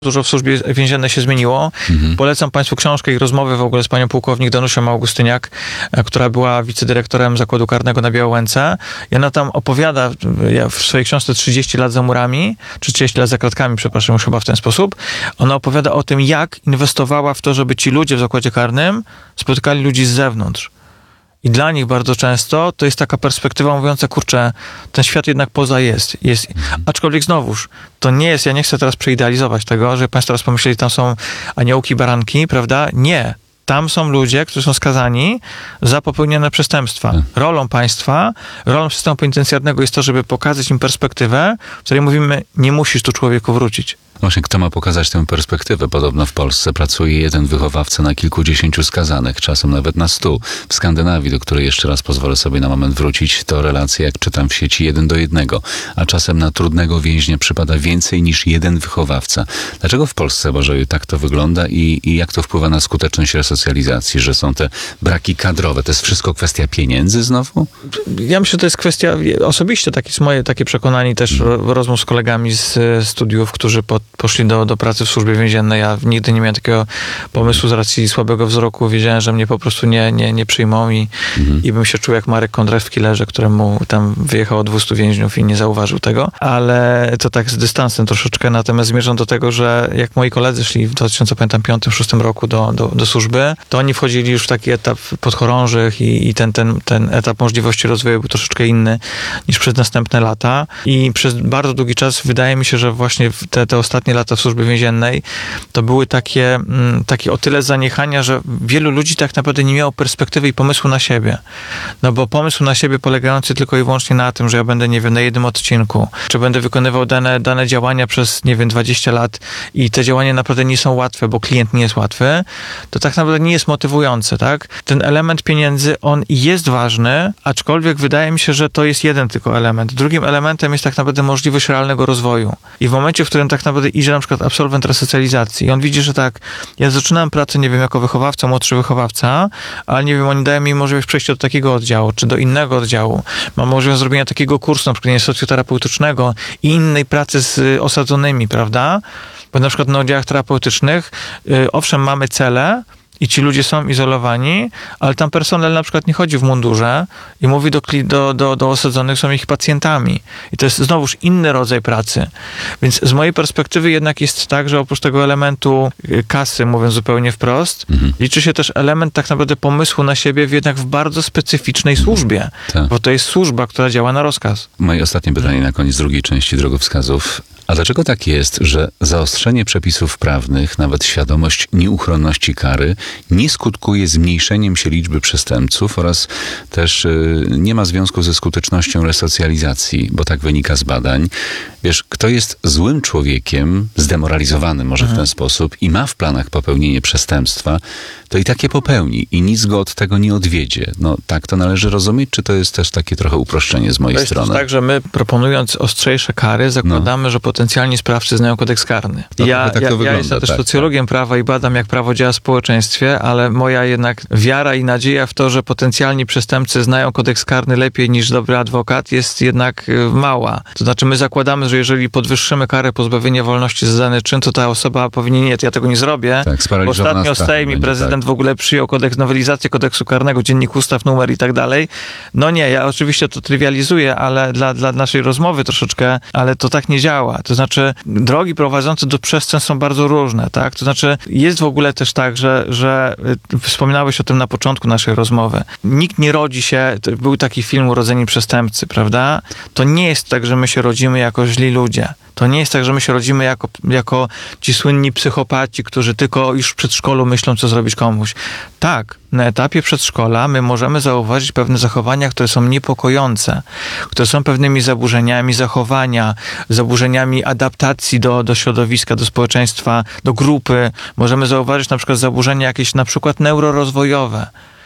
Dużo w służbie więziennej się zmieniło. Polecam Państwu książkę i rozmowę w ogóle z panią pułkownik Danusią Augustyniak, która była wicedyrektorem Zakładu Karnego na Białołęce. I ona tam opowiada, w swojej książce 30 lat za murami, czy 30 lat za kratkami, przepraszam, już chyba w ten sposób. Ona opowiada o tym, jak inwestowała w to, żeby ci ludzie w zakładzie karnym spotykali ludzi z zewnątrz. I dla nich bardzo często to jest taka perspektywa mówiąca, kurczę, ten świat jednak poza jest. Aczkolwiek znowuż, to nie jest, ja nie chcę teraz przeidealizować tego, że Państwo teraz pomyśleli, tam są aniołki, baranki, prawda? Nie. Tam są ludzie, którzy są skazani za popełnione przestępstwa. Rolą państwa, rolą systemu penitencjarnego jest to, żeby pokazać im perspektywę, w której mówimy, nie musisz tu człowieku wrócić. Właśnie, kto ma pokazać tę perspektywę? Podobno w Polsce pracuje jeden wychowawca na kilkudziesięciu skazanych, czasem nawet na 100. W Skandynawii, do której jeszcze raz pozwolę sobie na moment wrócić, to relacja, jak czytam w sieci, 1:1, a czasem na trudnego więźnia przypada więcej niż jeden wychowawca. Dlaczego w Polsce, Bożeju, tak to wygląda i jak to wpływa na skuteczność resocjalizacji, że są te braki kadrowe? To jest wszystko kwestia pieniędzy znowu? Ja myślę, że to jest kwestia, osobiście takie jest moje takie przekonanie też rozmów z kolegami z studiów, którzy poszli do pracy w służbie więziennej. Ja nigdy nie miałem takiego pomysłu z racji słabego wzroku. Wiedziałem, że mnie po prostu nie przyjmą i bym się czuł jak Marek Kondrat w Killerze, któremu tam wyjechało 200 więźniów i nie zauważył tego. Ale to tak z dystansem troszeczkę. Natomiast zmierzam do tego, że jak moi koledzy szli w 2005-2006 roku do służby, to oni wchodzili już w taki etap podchorążych i ten etap możliwości rozwoju był troszeczkę inny niż przez następne lata. I przez bardzo długi czas wydaje mi się, że właśnie te ostatnie lata w służbie więziennej to były takie o tyle zaniechania, że wielu ludzi tak naprawdę nie miało perspektywy i pomysłu na siebie. No bo pomysł na siebie polegający tylko i wyłącznie na tym, że ja będę, nie wiem, na jednym odcinku, czy będę wykonywał dane działania przez, nie wiem, 20 lat i te działania naprawdę nie są łatwe, bo klient nie jest łatwy, to tak naprawdę nie jest motywujące, tak? Ten element pieniędzy, on jest ważny, aczkolwiek wydaje mi się, że to jest jeden tylko element. Drugim elementem jest tak naprawdę możliwość realnego rozwoju. I w momencie, w którym tak naprawdę idzie na przykład absolwent resocjalizacji i on widzi, że tak, ja zaczynałem pracę, nie wiem, jako wychowawca, młodszy wychowawca, ale nie wiem, oni dają mi możliwość przejścia do takiego oddziału, czy do innego oddziału. Mam możliwość zrobienia takiego kursu, na przykład socjoterapeutycznego i innej pracy z osadzonymi, prawda? Bo na przykład na oddziałach terapeutycznych, owszem, mamy cele, i ci ludzie są izolowani, ale tam personel na przykład nie chodzi w mundurze i mówi do osadzonych, są ich pacjentami. I to jest znowuż inny rodzaj pracy. Więc z mojej perspektywy jednak jest tak, że oprócz tego elementu kasy, mówiąc zupełnie wprost, liczy się też element tak naprawdę pomysłu na siebie jednak w bardzo specyficznej służbie. Bo to jest służba, która działa na rozkaz. Moje ostatnie pytanie na koniec drugiej części drogowskazów. A dlaczego tak jest, że zaostrzenie przepisów prawnych, nawet świadomość nieuchronności kary, nie skutkuje zmniejszeniem się liczby przestępców oraz też nie ma związku ze skutecznością resocjalizacji, bo tak wynika z badań. Wiesz, kto jest złym człowiekiem, zdemoralizowanym może w ten sposób i ma w planach popełnienie przestępstwa, to i takie popełni i nic go od tego nie odwiedzie. No tak to należy rozumieć, czy to jest też takie trochę uproszczenie z mojej strony? To jest tak, że my proponując ostrzejsze kary zakładamy, że potencjalni sprawcy znają kodeks karny. Ja jestem też socjologiem prawa i badam, jak prawo działa w społeczeństwie, ale moja jednak wiara i nadzieja w to, że potencjalni przestępcy znają kodeks karny lepiej niż dobry adwokat, jest jednak mała. To znaczy my zakładamy, że jeżeli podwyższymy karę pozbawienia wolności za dany czyn, to ta osoba powinien, nie, ja tego nie zrobię. Tak, ostatnio Sejm i prezydent w ogóle przyjął nowelizację kodeksu karnego, dziennik ustaw, numer i tak dalej. No nie, ja oczywiście to trywializuję, ale dla naszej rozmowy troszeczkę, ale to tak nie działa. To znaczy drogi prowadzące do przestępstw są bardzo różne, tak? To znaczy jest w ogóle też tak, że wspominałeś o tym na początku naszej rozmowy. Nikt nie rodzi się, był taki film Urodzeni przestępcy, prawda? To nie jest tak, że my się rodzimy jako źli ludzie. To nie jest tak, że my się rodzimy jako ci słynni psychopaci, którzy tylko już w przedszkolu myślą, co zrobić komuś. Tak, na etapie przedszkola my możemy zauważyć pewne zachowania, które są niepokojące, które są pewnymi zaburzeniami zachowania, zaburzeniami adaptacji do środowiska, do społeczeństwa, do grupy. Możemy zauważyć na przykład zaburzenia jakieś na przykład neurorozwojowe.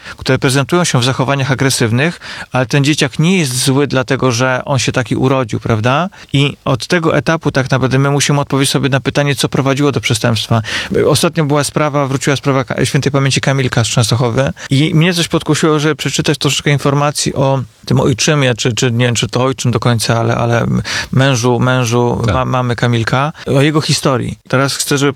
które prezentują się w zachowaniach agresywnych, ale ten dzieciak nie jest zły dlatego, że on się taki urodził, prawda? I od tego etapu tak naprawdę my musimy odpowiedzieć sobie na pytanie, co prowadziło do przestępstwa. Ostatnio wróciła sprawa świętej pamięci Kamilka z Częstochowy i mnie coś podkusiło, żeby przeczytać troszeczkę informacji o tym ojczymie, czy nie wiem, czy to ojczym do końca, ale mężu Tak. mamy Kamilka, o jego historii. Teraz chcę, żeby